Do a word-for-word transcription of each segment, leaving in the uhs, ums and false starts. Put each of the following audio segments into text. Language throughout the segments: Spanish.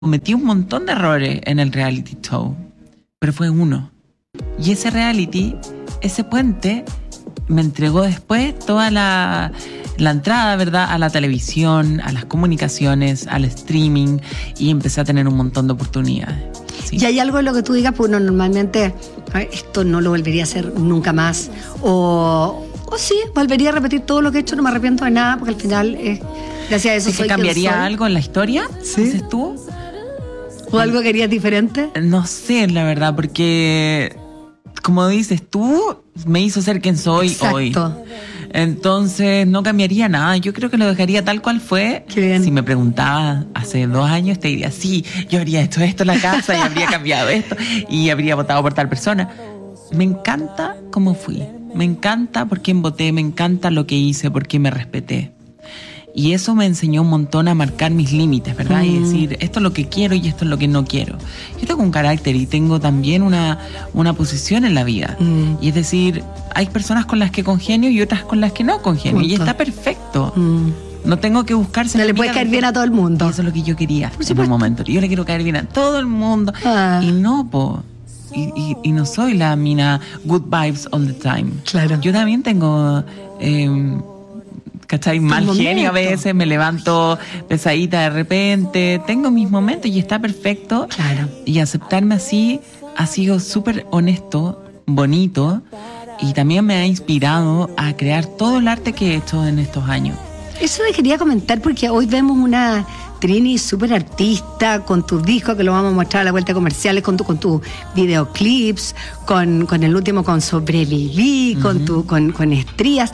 Cometí un montón de errores en el reality show, pero fue uno. Y ese reality, ese puente, me entregó después toda la, la entrada, ¿verdad?, a la televisión, a las comunicaciones, al streaming, y empecé a tener un montón de oportunidades. ¿Sí? ¿Y hay algo en lo que tú digas, pues uno normalmente, esto no lo volvería a hacer nunca más? O, o sí, volvería a repetir todo lo que he hecho, no me arrepiento de nada, porque al final, eh, gracias a eso ¿Sí soy que cambiaría quien soy? algo en la historia? ¿Sí? ¿Dices tú? ¿O algo querías diferente? No sé, la verdad, porque como dices tú, me hizo ser quien soy Exacto. hoy. Entonces no cambiaría nada. Yo creo que lo dejaría tal cual fue. Qué bien. Si me preguntabas hace dos años, te diría, sí, yo habría hecho esto en la casa y habría cambiado esto y habría votado por tal persona. Me encanta cómo fui. Me encanta por quién voté, me encanta lo que hice, por quién me respeté. Y eso me enseñó un montón a marcar mis límites, ¿verdad? Mm. Y decir, esto es lo que quiero y esto es lo que no quiero. Yo tengo un carácter y tengo también una, una posición en la vida. Mm. Y es decir, hay personas con las que congenio y otras con las que no congenio. Punto. Y está perfecto. Mm. No tengo que buscarse... No le puede caer bien a todo el mundo. Y eso es lo que yo quería en un momento. Yo le quiero caer bien a todo el mundo. Ah. Y no, po... Y, y, y no soy la mina good vibes all the time. Claro. Yo también tengo... Eh, ¿Cachai? Mal genio a veces, me levanto pesadita de repente, tengo mis momentos y está perfecto. Claro. Y aceptarme así ha sido súper honesto, bonito, y también me ha inspirado a crear todo el arte que he hecho en estos años. Eso me quería comentar porque hoy vemos una Trini súper artista, con tus discos que lo vamos a mostrar a la vuelta de comerciales, con tus con tu videoclips, con, con el último con Sobreviví, uh-huh. con, tu, con, con Estrías.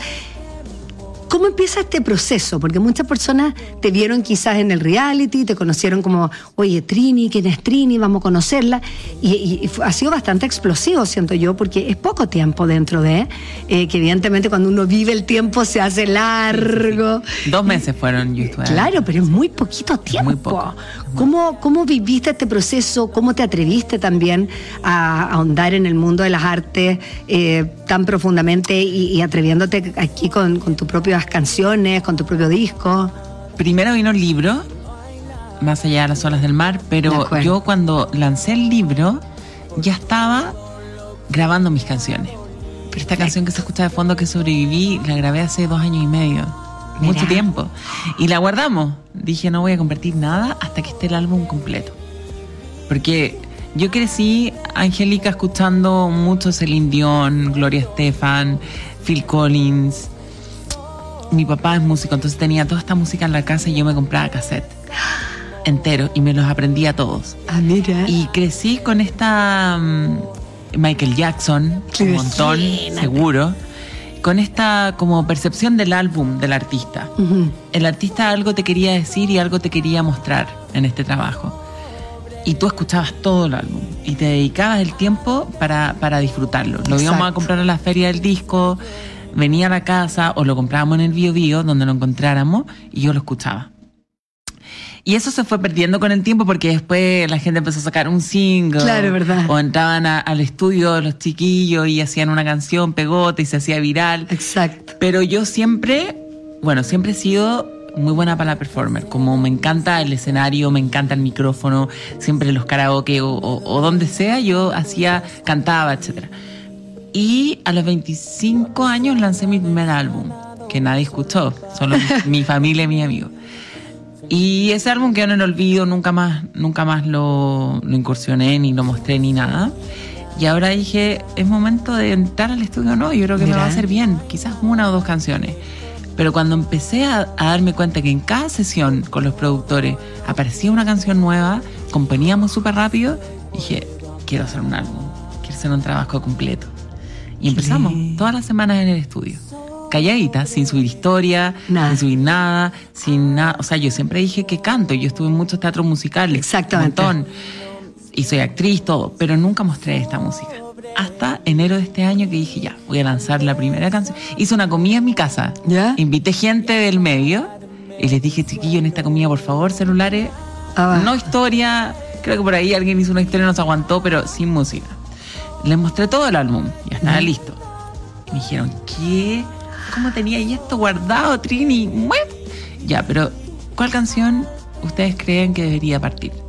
¿Cómo empieza este proceso? Porque muchas personas te vieron quizás en el reality, te conocieron como, oye, Trini, ¿quién es Trini? Vamos a conocerla. Y, y, y ha sido bastante explosivo, siento yo, porque es poco tiempo dentro de, eh, que evidentemente cuando uno vive el tiempo se hace largo. Sí, sí, sí. Dos meses fueron yo estuve. Claro, pero es muy poquito tiempo. Muy poco. ¿Cómo, ¿Cómo viviste este proceso? ¿Cómo te atreviste también a, a ahondar en el mundo de las artes eh, tan profundamente y, y atreviéndote aquí con, con tu propio canciones, con tu propio disco? Primero vino el libro, Más allá de las olas del mar, pero yo cuando lancé el libro ya estaba grabando mis canciones. Pero esta canción que se escucha de fondo, que Sobreviví, la grabé hace dos años y medio. Mira. Mucho tiempo. Y la guardamos. Dije, no voy a compartir nada hasta que esté el álbum completo. Porque yo crecí, Angélica, escuchando mucho Celine Dion, Gloria Estefan, Phil Collins. Mi papá es músico, entonces tenía toda esta música en la casa y yo me compraba cassette entero y me los aprendía todos. Ah, mira. Y crecí con esta um, Michael Jackson, un montón, seguro, con esta como percepción del álbum del artista. Uh-huh. El artista algo te quería decir y algo te quería mostrar en este trabajo. Y tú escuchabas todo el álbum y te dedicabas el tiempo para, para disfrutarlo. Lo íbamos a comprar a la feria del disco, venía a la casa o lo comprábamos en el Bio Bio, donde lo encontráramos, y yo lo escuchaba. Y eso se fue perdiendo con el tiempo porque después la gente empezó a sacar un single. Claro, ¿verdad? O entraban a, al estudio los chiquillos y hacían una canción, pegote, y se hacía viral. Exacto. Pero yo siempre, bueno, siempre he sido muy buena para la performer. Como me encanta el escenario, me encanta el micrófono, siempre los karaoke o, o, o donde sea, yo hacía, cantaba, etcétera. Y a los veinticinco años lancé mi primer álbum, que nadie escuchó, solo mi familia y mis amigos. Y ese álbum quedó en el olvido, nunca más, nunca más lo, lo incursioné, ni lo mostré, ni nada. Y ahora dije, es momento de entrar al estudio, no, yo creo que Mira. me va a hacer bien, quizás una o dos canciones. Pero cuando empecé a, a darme cuenta que en cada sesión con los productores aparecía una canción nueva, componíamos súper rápido, dije, quiero hacer un álbum, quiero hacer un trabajo completo. Y empezamos sí. todas las semanas en el estudio, calladita, sin subir historia, nada. sin subir nada, sin nada. O sea, yo siempre dije que canto, yo estuve en muchos teatros musicales, exactamente, un montón, y soy actriz, todo, pero nunca mostré esta música. Hasta enero de este año que dije, ya, voy a lanzar la primera canción. Hice una comida en mi casa, ¿ya? Invité gente del medio y les dije, chiquillos, en esta comida, por favor, celulares, ah, no historia. Creo que por ahí alguien hizo una historia y no se aguantó, pero sin música. Les mostré todo el álbum, ya estaba ¿Mm? listo. Y me dijeron, ¿qué? ¿Cómo tenía ahí esto guardado, Trini? Ya, pero ¿cuál canción ustedes creen que debería partir?